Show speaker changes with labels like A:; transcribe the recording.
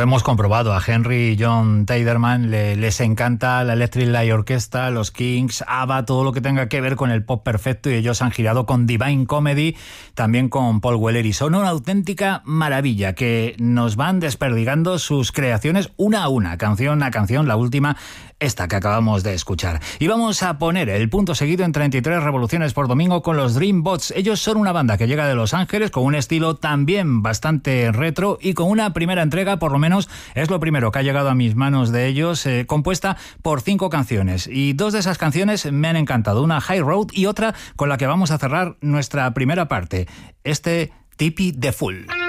A: hemos comprobado. A Henry y John Teiderman les encanta la Electric Light Orchestra, los Kings, ABBA, todo lo que tenga que ver con el pop perfecto, y ellos han girado con Divine Comedy, también con Paul Weller, y son una auténtica maravilla que nos van desperdigando sus creaciones una a una, canción a canción, la última esta que acabamos de escuchar. Y vamos a poner el punto seguido en 33 revoluciones por domingo con los Dreambots. Ellos son una banda que llega de Los Ángeles con un estilo también bastante retro y con una primera entrega, por lo menos es lo primero que ha llegado a mis manos de ellos, compuesta por 5 canciones. Y 2 de esas canciones me han encantado, una High Road y otra con la que vamos a cerrar nuestra primera parte, Tippy the Fool.